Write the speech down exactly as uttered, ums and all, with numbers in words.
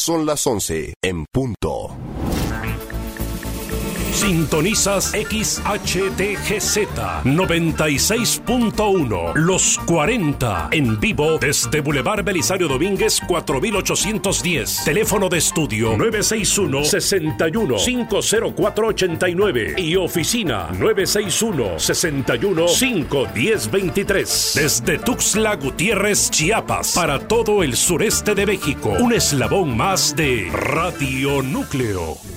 son las once en punto. Sintonizas X H T G Z noventa y seis punto uno, Los cuarenta, en vivo desde Boulevard Belisario Domínguez cuatro mil ochocientos diez. Teléfono de estudio nueve seis uno, seis uno, cinco cero cuatro ocho nueve y oficina nueve seis uno, seis uno, cinco uno cero dos tres. Desde Tuxtla Gutiérrez, Chiapas, para todo el sureste de México, un eslabón más de Radio Núcleo.